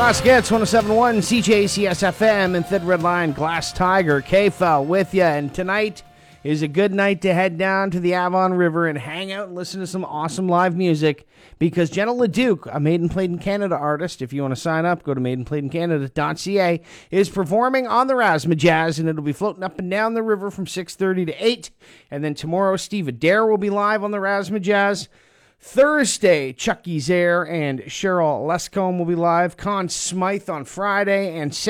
Classic Hits 107.1 CJCS FM and Thin Red Line Glass Tiger KFL with you. And tonight is a good night to head down to the Avon River and hang out and listen to some awesome live music because Jenna LeDuc, a Made and Played in Canada artist, if you want to sign up, go to madandplayedincanada.ca, is performing on the Razzmatazz, and it'll be floating up and down the river from 6:30 to 8. And then tomorrow, Steve Adair will be live on the Razzmatazz. Thursday, Chucky Zaire and Cheryl Lescombe will be live. Conn Smythe on Friday, and